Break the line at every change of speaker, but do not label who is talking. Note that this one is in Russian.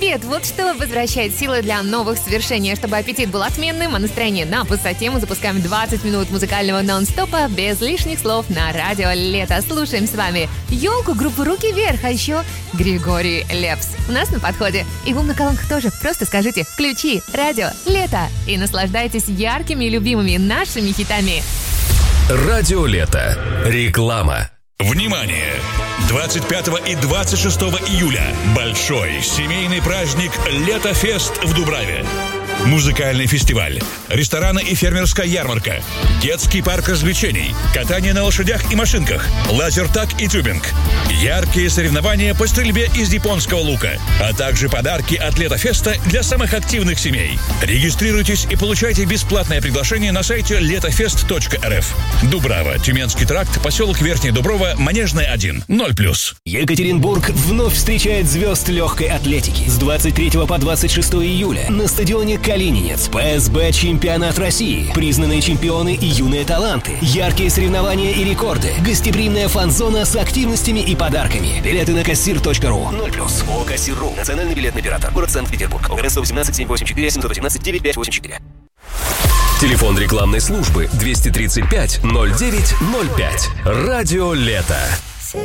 велосипед. Вот что возвращает силы для новых свершений. Чтобы аппетит был отменным, а настроение на высоте, мы запускаем 20 минут музыкального нон-стопа без лишних слов на радио «Лето». Слушаем с вами «Елку», группу «Руки вверх», а еще Григорий Лепс. У нас на подходе. И вы на колонках тоже. Просто скажите «Включи радио «Лето» и наслаждайтесь яркими и любимыми нашими хитами.
Радио «Лето». Реклама.
Внимание! 25 и 26 июля большой семейный праздник «Летофест» в Дубраве. Музыкальный фестиваль, рестораны и фермерская ярмарка, детский парк развлечений, катание на лошадях и машинках, лазертаг и тюбинг, яркие соревнования по стрельбе из японского лука, а также подарки от Летофеста для самых активных семей. Регистрируйтесь и получайте бесплатное приглашение на сайте letofest.rf. Дубрава, Тюменский тракт, поселок Верхняя Дуброва, Манежная 1, 0+.
Екатеринбург вновь встречает звезд легкой атлетики. С 23 по 26 июля на стадионе Калининец, ПСБ чемпионат России, признанные чемпионы и юные таланты, яркие соревнования и рекорды, гостеприимная фан-зона с активностями и подарками. Билеты на kassir.ru. 0+. ООО «Кассир.ру». Национальный билетный оператор. Город Санкт-Петербург. ОГРН 118 784 711 9584.
Телефон рекламной службы 235 09 05. Радио «Лето».